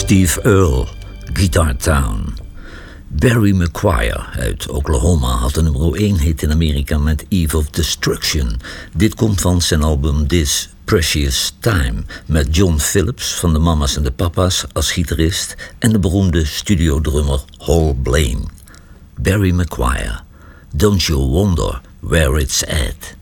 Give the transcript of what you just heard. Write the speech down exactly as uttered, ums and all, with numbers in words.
Steve Earle, Guitar Town. Barry McGuire uit Oklahoma had een nummer één hit in Amerika met Eve of Destruction. Dit komt van zijn album This Precious Time, met John Phillips van de Mamas en de Papas als gitarist en de beroemde studiodrummer Hal Blaine. Barry McGuire, Don't You Wonder Where It's At.